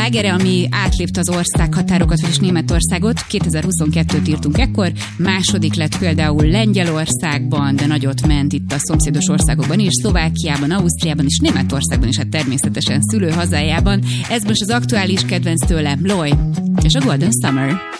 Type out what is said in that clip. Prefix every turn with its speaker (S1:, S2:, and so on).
S1: slágere, ami átlépte az országhatárokat, vagyis Németországot. 2022-t írtunk ekkor, második lett például Lengyelországban, de nagyot ment itt a szomszédos országokban is, Szlovákiában, Ausztriában és Németországban is, hát természetesen szülőhazájában. Ez most az aktuális kedvenc tőle, Loy és a Golden Summer.